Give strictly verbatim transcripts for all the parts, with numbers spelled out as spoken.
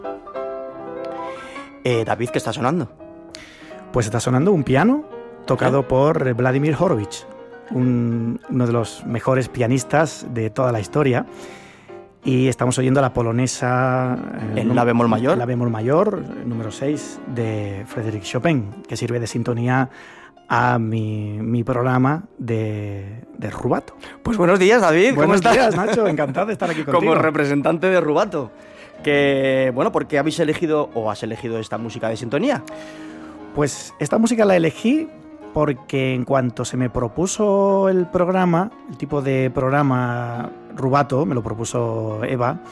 Eh, David, ¿qué está sonando? Pues está sonando un piano tocado ¿Eh? por Vladimir Horowitz, un, uno de los mejores pianistas de toda la historia. Y estamos oyendo la polonesa... ¿En eh, la bemol mayor? La bemol mayor, número seis, de Frédéric Chopin, que sirve de sintonía a mi, mi programa de, de Rubato. Pues buenos días, David. ¿Cómo buenos estás? Buenos días, Nacho. Encantado de estar aquí contigo. Como representante de Rubato. Que, bueno, ¿por qué habéis elegido o has elegido esta música de sintonía? Pues esta música la elegí porque en cuanto se me propuso el programa, el tipo de programa Rubato, me lo propuso Eva,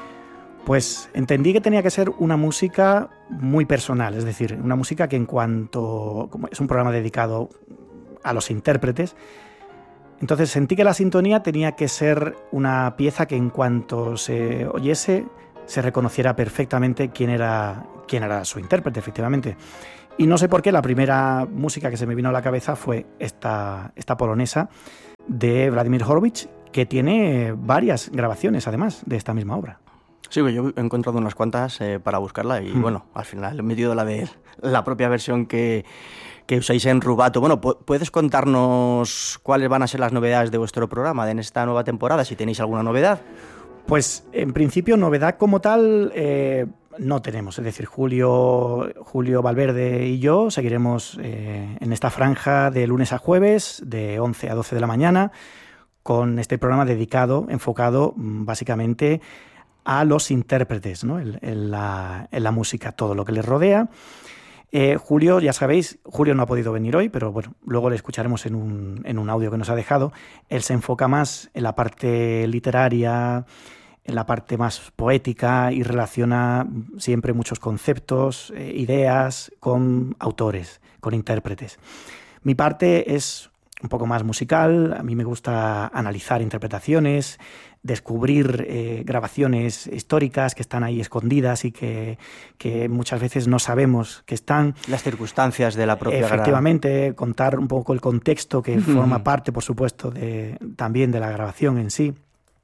pues entendí que tenía que ser una música muy personal, es decir, una música que en cuanto... como es un programa dedicado a los intérpretes, entonces sentí que la sintonía tenía que ser una pieza que en cuanto se oyese se reconociera perfectamente quién era, quién era su intérprete, efectivamente. Y no sé por qué la primera música que se me vino a la cabeza fue esta, esta polonesa de Vladimir Horowitz, que tiene varias grabaciones, además, de esta misma obra. Sí, yo he encontrado unas cuantas eh, para buscarla y, mm. bueno, al final he metido la de la propia versión que, que usáis en Rubato. Bueno, ¿puedes contarnos cuáles van a ser las novedades de vuestro programa en esta nueva temporada, si tenéis alguna novedad? Pues, en principio, novedad como tal... Eh, no tenemos, es decir, Julio, Julio Valverde y yo seguiremos eh, en esta franja de lunes a jueves, de once a doce de la mañana, con este programa dedicado, enfocado básicamente a los intérpretes, ¿no? en, en, la, en la música, todo lo que les rodea. Eh, Julio, ya sabéis, Julio no ha podido venir hoy, pero bueno, luego le escucharemos en un, en un audio que nos ha dejado. Él se enfoca más en la parte literaria, en la parte más poética y relaciona siempre muchos conceptos, eh, ideas con autores, con intérpretes. Mi parte es un poco más musical, a mí me gusta analizar interpretaciones, descubrir eh, grabaciones históricas que están ahí escondidas y que, que muchas veces no sabemos que están. Las circunstancias de la propia Efectivamente, gra... contar un poco el contexto que forma parte, por supuesto, de, también de la grabación en sí.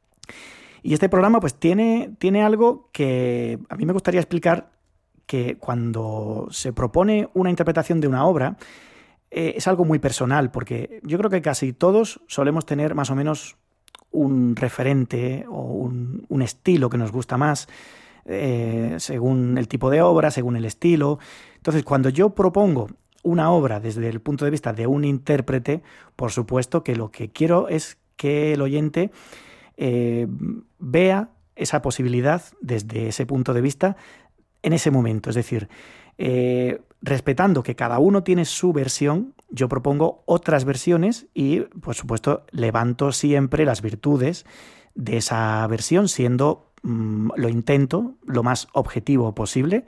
Y este programa pues tiene, tiene algo que a mí me gustaría explicar, que cuando se propone una interpretación de una obra eh, es algo muy personal, porque yo creo que casi todos solemos tener más o menos un referente o un, un estilo que nos gusta más, eh, según el tipo de obra, según el estilo. Entonces, cuando yo propongo una obra desde el punto de vista de un intérprete, por supuesto que lo que quiero es que el oyente Eh, vea esa posibilidad desde ese punto de vista en ese momento. Es decir, eh, respetando que cada uno tiene su versión, yo propongo otras versiones y, por supuesto, levanto siempre las virtudes de esa versión, siendo, mmm, lo intento, lo más objetivo posible.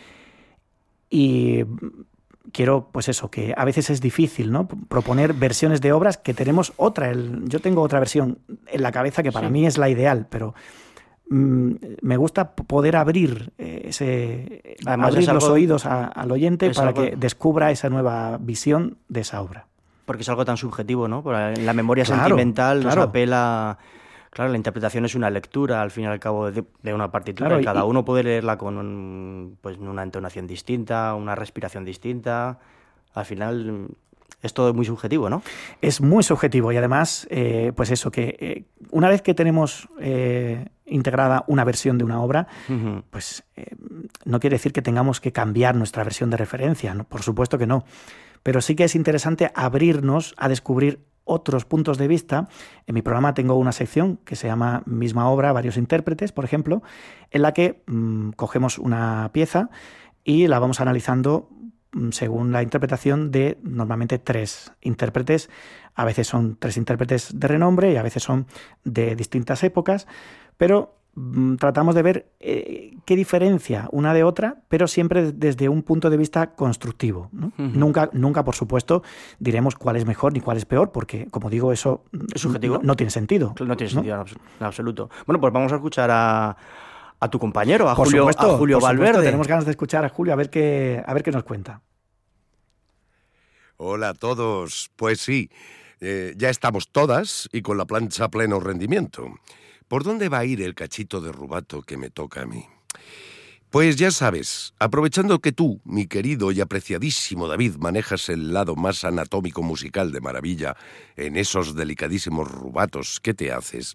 Y quiero, pues eso, que a veces es difícil, ¿no? Proponer versiones de obras que tenemos otra. El, yo tengo otra versión en la cabeza que para sí. mí es la ideal, pero mmm, me gusta poder abrir eh, ese, Además, abrir los algo, oídos a, al oyente para algo, que descubra esa nueva visión de esa obra. Porque es algo tan subjetivo, ¿no? La memoria claro, sentimental claro. nos apela. Claro, la interpretación es una lectura, al fin y al cabo, de, de una partitura. Claro, y cada y... uno puede leerla con un, pues, una entonación distinta, una respiración distinta. Al final es todo muy subjetivo, ¿no? Es muy subjetivo y además, eh, pues eso, que eh, una vez que tenemos eh, integrada una versión de una obra, uh-huh. pues eh, no quiere decir que tengamos que cambiar nuestra versión de referencia, ¿no? Por supuesto que no. Pero sí que es interesante abrirnos a descubrir otros puntos de vista. En mi programa tengo una sección que se llama Misma obra, varios intérpretes, por ejemplo, en la que mmm, cogemos una pieza y la vamos analizando mmm, según la interpretación de normalmente tres intérpretes. A veces son tres intérpretes de renombre y a veces son de distintas épocas, pero mmm, tratamos de ver eh, qué diferencia una de otra, pero siempre desde un punto de vista constructivo, ¿no? Uh-huh. Nunca, nunca, por supuesto, diremos cuál es mejor ni cuál es peor, porque, como digo, eso ¿es subjetivo? No, no tiene sentido. No tiene sentido, ¿no? En absoluto. Bueno, pues vamos a escuchar a, a tu compañero, a por Julio, supuesto, a Julio por Valverde. Supuesto, tenemos ganas de escuchar a Julio, a ver qué, a ver qué nos cuenta. Hola a todos. Pues sí, eh, ya estamos todas y con la plancha a pleno rendimiento. ¿Por dónde va a ir el cachito de Rubato que me toca a mí? Pues ya sabes, aprovechando que tú, mi querido y apreciadísimo David, manejas el lado más anatómico musical de maravilla en esos delicadísimos rubatos que te haces,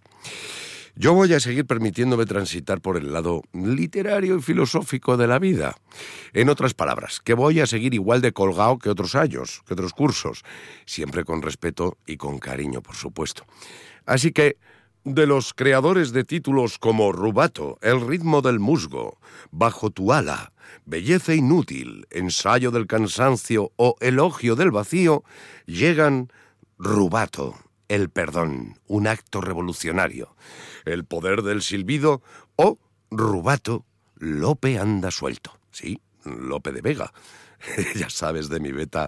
yo voy a seguir permitiéndome transitar por el lado literario y filosófico de la vida. En otras palabras, que voy a seguir igual de colgado que otros años, que otros cursos, siempre con respeto y con cariño, por supuesto. Así que, de los creadores de títulos como Rubato, El ritmo del musgo, Bajo tu ala, Belleza inútil, Ensayo del cansancio o Elogio del vacío, llegan Rubato, El perdón, un acto revolucionario, El poder del silbido o Rubato, Lope anda suelto. Sí, Lope de Vega. Ya sabes de mi beta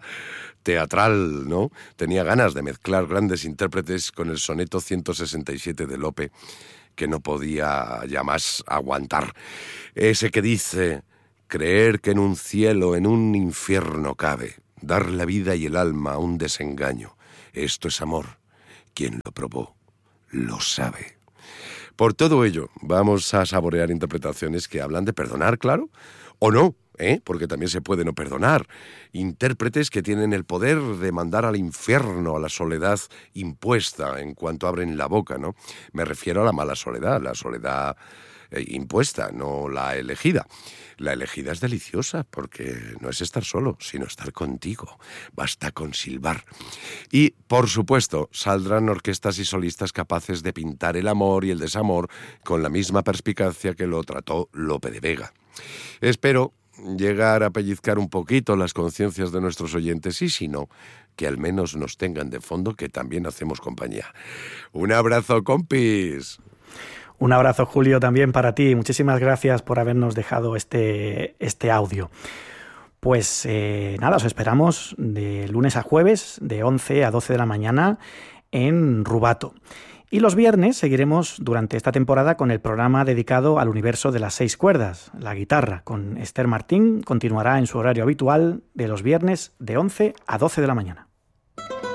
teatral, ¿no? Tenía ganas de mezclar grandes intérpretes con el soneto ciento sesenta y siete de Lope, que no podía ya más aguantar. Ese que dice: creer que en un cielo, en un infierno cabe, dar la vida y el alma a un desengaño. Esto es amor. Quien lo probó, lo sabe. Por todo ello, vamos a saborear interpretaciones que hablan de perdonar, claro, o no, ¿eh? Porque también se puede no perdonar. Intérpretes que tienen el poder de mandar al infierno a la soledad impuesta en cuanto abren la boca, ¿no? Me refiero a la mala soledad, la soledad eh, impuesta, no la elegida. La elegida es deliciosa porque no es estar solo, sino estar contigo. Basta con silbar. Y, por supuesto, saldrán orquestas y solistas capaces de pintar el amor y el desamor con la misma perspicacia que lo trató Lope de Vega. Espero llegar a pellizcar un poquito las conciencias de nuestros oyentes y, si no, que al menos nos tengan de fondo, que también hacemos compañía. Un abrazo, compis. Un abrazo, Julio, también para ti. Muchísimas gracias por habernos dejado este, este audio. Pues eh, nada, os esperamos de lunes a jueves, de once a doce de la mañana, en Rubato. Y los viernes seguiremos durante esta temporada con el programa dedicado al universo de las seis cuerdas, la guitarra, con Esther Martín. Continuará en su horario habitual de los viernes de once a doce de la mañana.